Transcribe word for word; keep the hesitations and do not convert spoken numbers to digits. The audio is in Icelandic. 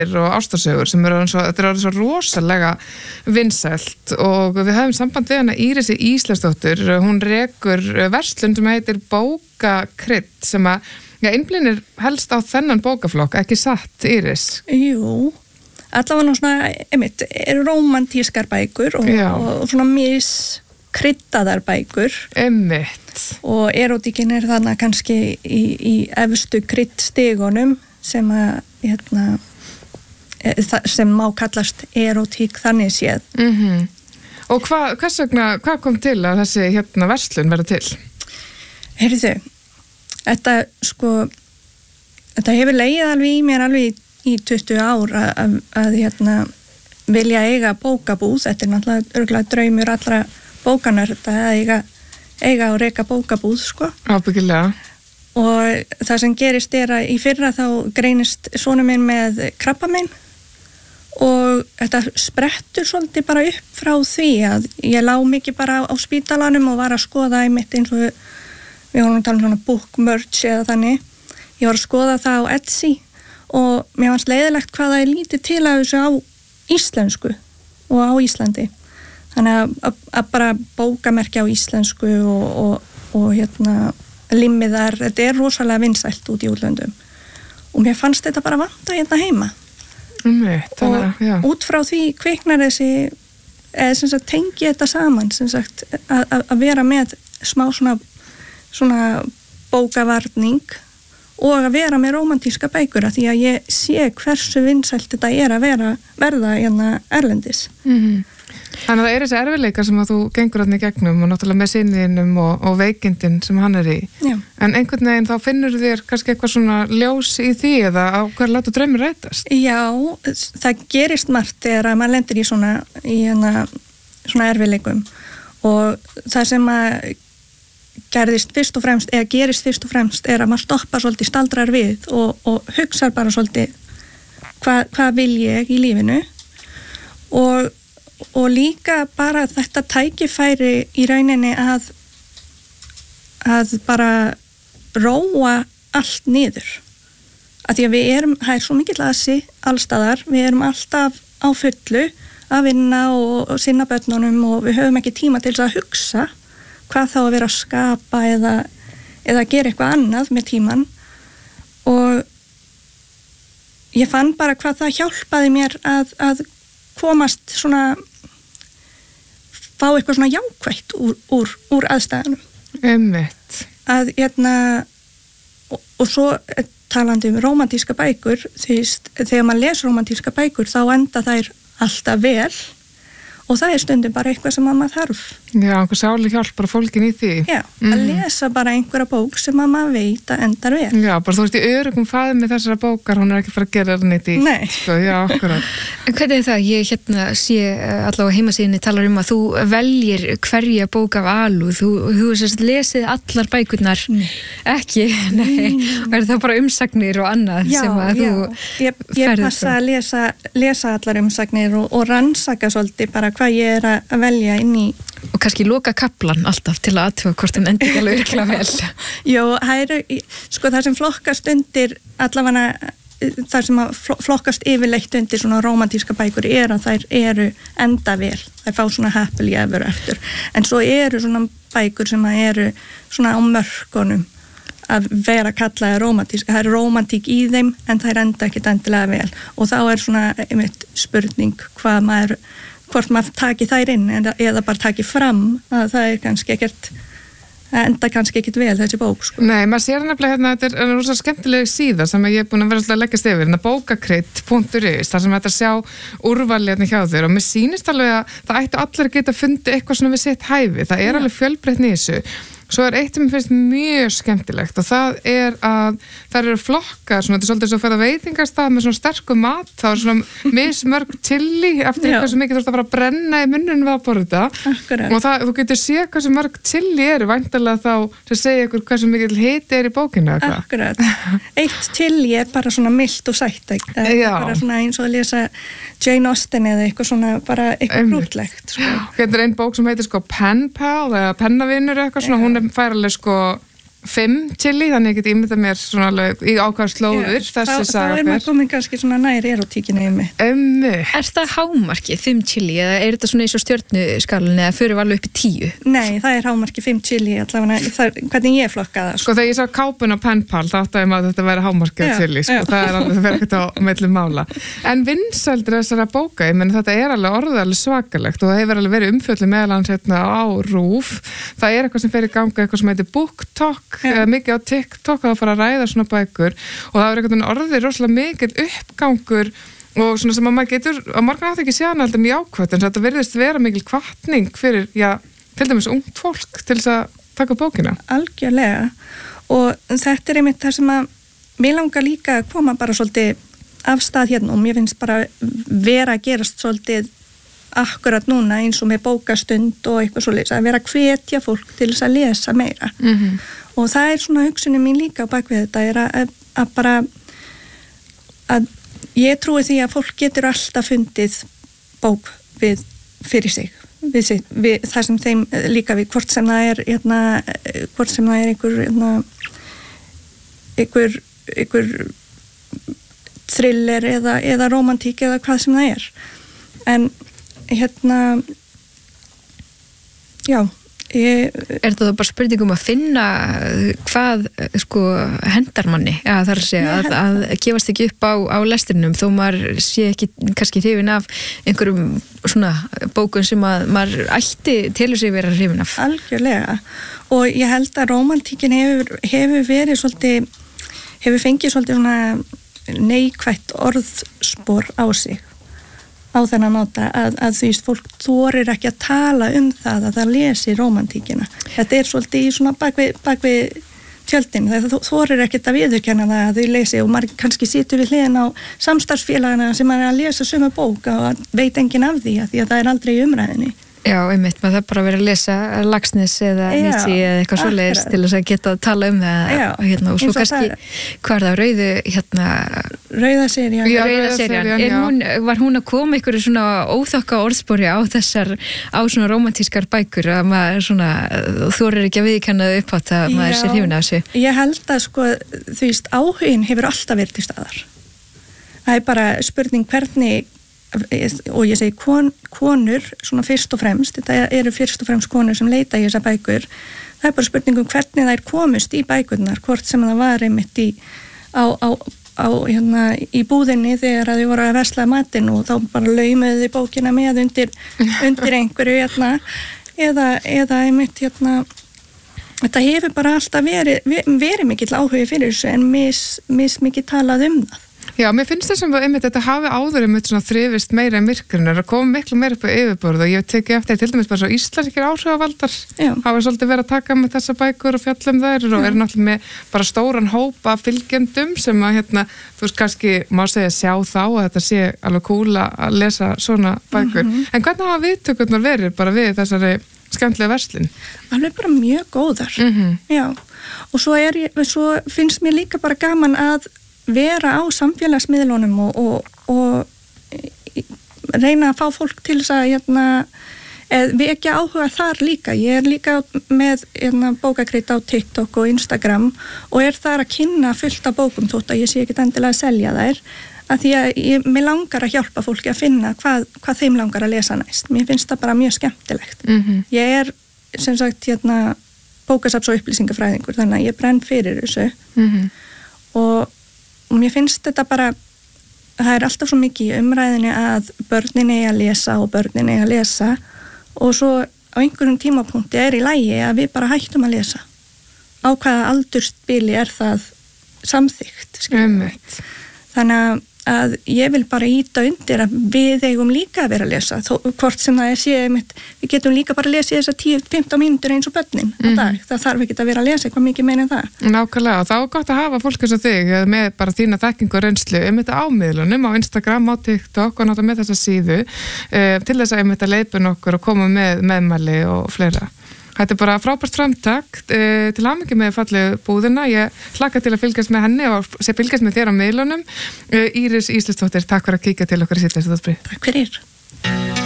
og ástarsögur sem eru eins og, þetta er svo rosalega vinsælt og við höfum samband við hana Írisi Ísleifsdóttur, hún rekur verslun sem heitir Bókakrydd sem að, já, innblínir helst á þennan bókaflokk, ekki satt, Íris? Jú, allavega svona, einmitt, eru rómantískar bækur og, og svona mis kryddaðar bækur. Einmitt. Og erótíkin er þarna kannski í, í efstu kryddstigunum sem að, hérna, sem má kallast erótík þannig séð. Mm-hmm. Og hva, hvers vegna, hvað kom til að þessi hérna verslun verða til? Heyrðu, þetta sko, þetta hefur legið alveg í mér alveg í, í tuttugu ár að, að, að hérna, vilja eiga bókabúð, þetta er náttúrulega örugglega draumur allra bókanörda að eiga, eiga og reka bókabúð, sko. Ábyggilega. Og það sem gerist er að í fyrra þá greinist sonur minn með krabbamein og þetta sprettur svolítið bara upp frá því að ég lá mikið bara á spítalanum og var að skoða einmitt eins og við, við vorum að tala um svona book merch eða þannig. Ég var að skoða það á Etsy og mér fannst leiðilegt hvað það er lítið til að þessu á íslensku og á Íslandi. Þannig að, að, að bara bókamerkja á íslensku og, og, og hérna limmiðar, þetta er rosalega vinsælt út í útlöndum og mér fannst þetta bara vanta hérna heima. Mm, og já. Út frá því kviknar þessi eða sem sagt tengi þetta saman sem sagt að, að vera með smá svona, svona bókavarning og að vera með rómantíska bækur að því að ég sé hversu vinsælt þetta er að vera, verða hérna erlendis. Mm-hmm. Þannig að það er þessi erfiðleikar sem að þú gengur þarna í gegnum og náttúrulega með sinniðinum og, og veikindin sem hann er í. Já. En einhvern veginn þá finnur þér kannski eitthvað svona ljós í því eða á hver láta draumur rætast? Já, það gerist margt þegar að maður lendir í svona, í hana, svona erfiðleikum og það sem að gerðist fyrst og fremst, eða gerist fyrst og fremst er að maður stoppar svolítið, staldrar við og, og hugsar bara svolítið hvað, hvað vil ég í lífinu og og líka bara þetta tækifæri í rauninni að að bara róa allt niður að því að við erum, það er svo mikill asi allstaðar, við erum alltaf á fullu að vinna og, og sinna börnunum og við höfum ekki tíma til þess að hugsa hvað þá að vera að skapa eða, eða gera eitthvað annað með tíman og ég fann bara hvað það hjálpaði mér að, að komast svona fá eitthvað svona jákvætt úr, úr, úr aðstæðanum. Einmitt. Að hérna og, og svo talandi um rómantíska bækur því þegar maður les rómantíska bækur þá enda þær alltaf vel og það er stundum bara eitthvað sem maður þarf. Já, einhver sáli hjálp bara fólkin í því. Já, mm. að lesa bara einhverja bók sem maður veit að endar vel. Já, bara þú veist í öruggum faðmi þessara bókar, hún er ekki fara að gera það neitt í. Nei. Sko, já, akkurat. En hvernig er það? Ég hérna sé allavega heimasíðinni talar um að þú veljir hverja bók af alúð. Þú, þú sérst lesið allar bækurnar. Nei. Ekki, nei. Og er það bara umsagnir og annað já, sem að já. þú ég, ég passa að lesa, lesa allar umsagnir og, og rannsaka svolítið bara hvað ég er að velja inn í. Og kannski loka kaplan alltaf til að athuga hvort hann endur ekki alveg virkilega vel. Jó, það eru, sko það sem flokkast undir allavega það sem að flokkast yfirleitt undir svona rómantíska bækur er að þær eru enda vel. Þær fá svona happily ever after. En svo eru svona bækur sem að eru svona á mörkunum að vera kallaði rómantísk. Það er rómantík í þeim en þær enda ekkit endilega vel. Og þá er svona einmitt spurning hvað maður hvort maður taki þær inn eða, eða bara taki fram að það er kannski ekkert enda kannski ekkert vel þessi bók sko. Nei, maður sér nefnilega hérna þetta er rosa skemmtileg síða sem ég er búin að vera alltaf að leggast yfir hérna bókakrydd punktur is þar sem þetta sjá úrvali hérna hjá þér og mér sýnist alveg að það ættu allir að geta fundið eitthvað svona við sitt hæfi, það er ja. Alveg fjölbreytni í þessu. Svo er eitt sem mér finnst mjög skemmtilegt og það er að það eru flokkar, svona, þetta er svolítið svo að ferða veitingastað með svona sterku mat, það er svona mismörg chili eftir hversu mikið þú ert að fara að brenna í munnum við að borða þetta. Akkurat. Og það, þú getur séð hversu mörg chili eru, væntanlega þá sem segja ykkur hversu mikið hiti er í bókinu. Akkurat. Eitt chili er bara svona milt og sætt, það er bara svona eins og að lesa Jane Austen eða eitthvað svona bara eitthvað grútlegt. Sko. Hérna er einn bók sem heitir sko Pen Pal eða pennavinur eitthvað svona, hún er fær alveg sko fimm chili, þannig ég get ímyndað mér svona alveg í ákvæður slóður Já, þessi þá, saga þá er maður komin kannski svona nær erotíkinni um mig. Ömmu. Er það hámarki, fimm chili, eða er þetta svona eins og stjörnuskalun eða fyrir við alveg upp í tíu? Nei, það er hámarki fimm chili allavega, það er hvernig ég flokka það. Sko þegar ég sá kápun á penpal þá áttaði maður að þetta væri hámarkið Já, chili, sko, já. það er alveg, það verður ekkert á mellum mála. En vinsældir þessara bóka, ég menn þetta er alveg orðið alveg svakalegt og það hefur alveg verið umfjöllum meðal hans hérna á RÚV. Það er eitthvað sem fer í ganga, eitthvað sem heitir BookTok, Já. mikið á TikTok að fara að ræða svona bækur og það er eitthvað orðið rosalega mikið uppgangur og svona sem að maður getur, að margar átt ekki séðan alltaf mjög ákvæmt en þetta virðist vera mikil hvatning fyrir, já, til dæmis ungt fólk til þess að taka bókina. Algjörlega og þetta er einmitt það sem að mér langar líka að koma bara svolítið af stað hérna og mér finnst bara vera að gerast svolítið akkurat núna eins og með bókastund og eitthvað svolítið að vera að hvetja fólk til þess að lesa meira Mm-hmm. og það er svona hugsunin mín líka á bakvið þetta er að, að bara að ég trúi því að fólk getur alltaf fundið bók við fyrir sig við, sig, við það sem þeim líka við hvort sem það er hérna, hvort sem það er einhver hérna, einhver, einhver thriller eða, eða romantík eða hvað sem það er en hérna já ég, Er það bara spurningum að finna hvað sko hendar manni ja, þar að segja að, að gefast ekki upp á, á lestrinum þó maður sé ekki kannski hrifin af einhverjum svona bókum sem að maður ætti telur sig vera hrifin af algjörlega og ég held að romantíkin hefur, hefur verið svolítið hefur fengið svolítið svona neikvætt orðspor á sig á þennan máta að, að því að fólk þorir ekki að tala um það að það lesi romantíkina. Þetta er svolítið í svona bakvið, bakvið tjöldin, það þorir ekki að viðurkenna það að þau lesi og maður kannski situr við hliðin á samstarfsfélagana sem er að lesa sömu bók og veit enginn af því að því að það er aldrei í umræðinni. Já, einmitt, maður það bara að vera að lesa Laxness eða Nietzsche eða eitthvað svoleiðis til þess að geta að tala um það Já, hérna, og svo kannski, hvað er það, rauðu hérna, Rauðaserían Já, Rauðaserían, Rauða serían, hún, var hún að koma einhverju svona óþokka orðspori á þessar, á svona romantískar bækur að maður svona, þorir ekki að viðkenna upp á þetta að maður sé hrifin af þessu Ég held að sko, þú veist, áhugin hefur alltaf verið til staðar það er bara spurning hvernig og ég segi kon, konur svona fyrst og fremst, þetta eru fyrst og fremst konur sem leita í þessa bækur það er bara spurningum hvernig þær komust í bækurnar hvort sem það var einmitt í á, á, á hérna í búðinni þegar þau voru að versla matinn og þá bara laumuðu þau bókina með undir, undir einhverju hérna eða, eða einmitt hérna þetta hefur bara alltaf verið verið mikill áhugi fyrir þessu en mis, mis mikið talað um það Já, mér finnst þessum að einmitt þetta hafi áður einmitt svona þrifist meira en myrkurinn að koma miklu meira upp á yfirborð og ég tekið eftir til dæmis bara svo íslenskir áhrifavaldar hafa svolítið verið að taka með þessa bækur og fjalla um þær og eru náttúrulega með bara stóran hópa fylgjendum sem að hérna, þú veist kannski má segja sjá þá að þetta sé alveg cool að lesa svona bækur mm-hmm. en hvernig hafa viðtökurnar verið bara við þessari skemmtilega verslun? Alveg bara mjög góðar mm-hmm. Já, og svo, er, svo finnst mér líka bara gaman að vera á samfélagsmiðlunum og, og, og reyna að fá fólk til þess að hérna, við ekki áhuga þar líka. Ég er líka með hérna, bókakrit á TikTok og Instagram og er þar að kynna fullt af bókum þótt að ég sé ekki endilega að selja þær að því að ég, mér langar að hjálpa fólki að finna hvað, hvað þeim langar að lesa næst. Mér finnst það bara mjög skemmtilegt. Mm-hmm. Ég er sem sagt hérna, bókasaps- og upplýsingafræðingur þannig að ég brenn fyrir þessu mm-hmm. og og mér finnst þetta bara það er alltaf svo mikið í umræðinni að börnin eigi að lesa og börnin eigi að lesa og svo á einhverjum tímapunkti er í lagi að við bara hættum að lesa á hvaða aldursbili er það samþykkt þannig að að ég vil bara íta undir að við eigum líka að vera að lesa þó, hvort sem það er séð við getum líka bara að lesa í þessar tíu til fimmtán mínútur eins og börnin mm. á dag, það þarf ekki að vera að lesa eitthvað mikið meira en það. Nákvæmlega og þá er gott að hafa fólk eins og þig með bara þína þekkingu og reynslu um þetta ámiðlunum á Instagram, á TikTok og náttúrulega með þessa síðu uh, til þess að um þetta leipun okkur og koma með meðmæli og fleira. Þetta er bara frábært framtak uh, til hamingju með fallegu búðina. Ég hlakka til að fylgjast með henni og sé fylgjast með þér á miðlunum. Uh, Íris Ísleifsdóttir, takk fyrir að kíkja til okkar í Sýtleysið. Takk fyrir.